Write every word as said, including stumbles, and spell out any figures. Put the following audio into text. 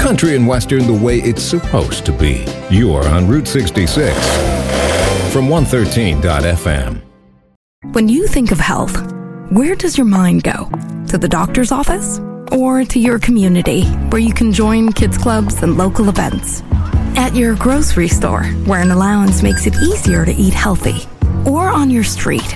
Country and Western the way it's supposed to be. You're on Route sixty-six from one thirteen F M. When you think of health, where does your mind go? To the doctor's office? Or to your community, where you can join kids clubs and local events? At your grocery store, where an allowance makes it easier to eat healthy? Or on your street,